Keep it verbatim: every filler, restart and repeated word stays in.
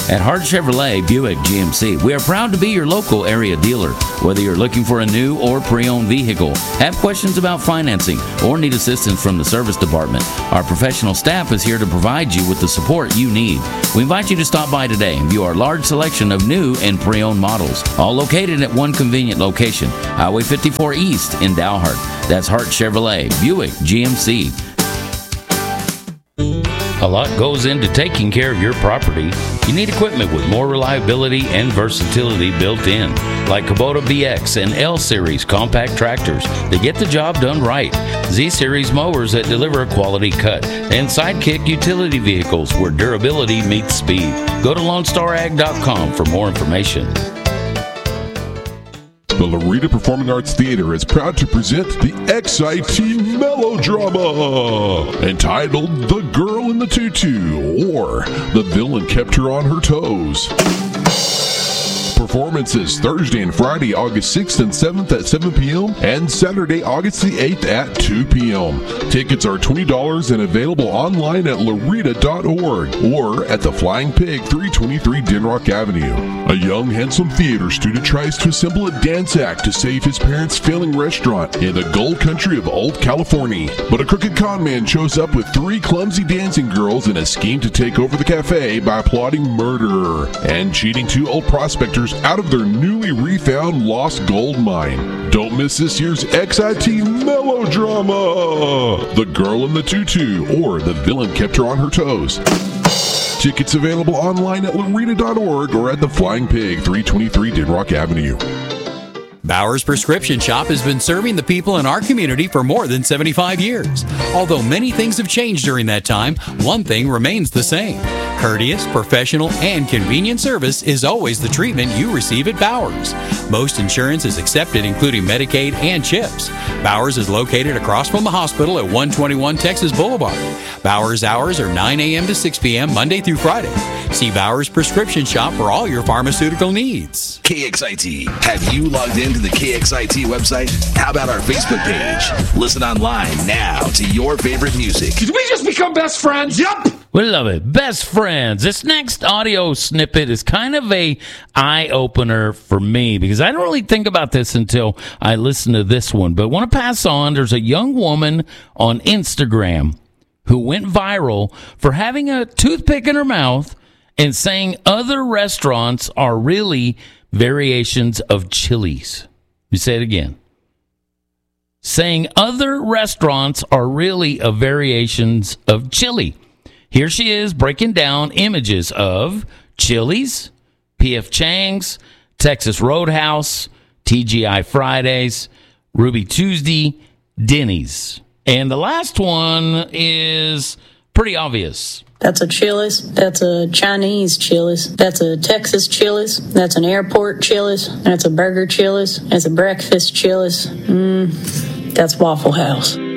At Hart Chevrolet Buick G M C, we are proud to be your local area dealer. Whether you're looking for a new or pre-owned vehicle, have questions about financing, or need assistance from the service department, our professional staff is here to provide you with the support you need. We invite you to stop by today and view our large selection of new and pre-owned models, all located at one convenient location, Highway fifty-four East in Dalhart. That's Hart Chevrolet Buick G M C. A lot goes into taking care of your property. You need equipment with more reliability and versatility built in, like Kubota B X and L-Series compact tractors that get the job done right, Z-Series mowers that deliver a quality cut, and Sidekick utility vehicles where durability meets speed. Go to lone star ag dot com for more information. The Loretta Performing Arts Theater is proud to present the X I T melodrama entitled The Girl in the Tutu, or The Villain Kept Her on Her Toes. Performances Thursday and Friday, August sixth and seventh at seven p.m. and Saturday, August the eighth at two p.m. Tickets are twenty dollars and available online at loretta dot org or at the Flying Pig, three twenty-three Denrock Avenue. A young, handsome theater student tries to assemble a dance act to save his parents' failing restaurant in the gold country of Old California. But a crooked con man shows up with three clumsy dancing girls in a scheme to take over the cafe by plotting murder and cheating two old prospectors out of their newly refound lost gold mine. Don't miss this year's X I T melodrama, The Girl in the Tutu, or The Villain Kept Her on Her Toes. Tickets available online at loretta dot org or at the Flying Pig, three twenty-three Denrock Avenue. Bowers Prescription Shop has been serving the people in our community for more than seventy-five years. Although many things have changed during that time, one thing remains the same. Courteous, professional, and convenient service is always the treatment you receive at Bowers. Most insurance is accepted, including Medicaid and CHIPS. Bowers is located across from the hospital at one twenty-one Texas Boulevard. Bowers hours are nine a.m. to six p.m. Monday through Friday. See Bowers Prescription Shop for all your pharmaceutical needs. K X I T. Have you logged into the K X I T website? How about our Facebook page? Listen online now to your favorite music. Did we just become best friends? Yup! We love it. Best friends. This next audio snippet is kind of a eye-opener for me because I don't really think about this until I listen to this one. But I want to pass on, there's a young woman on Instagram who went viral for having a toothpick in her mouth and saying other restaurants are really variations of Chili's. Let me say it again. Saying other restaurants are really a variations of chili. Here she is breaking down images of Chili's, P F Chang's, Texas Roadhouse, T G I Fridays, Ruby Tuesday, Denny's. And the last one is pretty obvious. That's a Chili's. That's a Chinese Chili's. That's a Texas Chili's. That's an airport Chili's. That's a burger Chili's. That's a breakfast Chili's. Mm, that's Waffle House.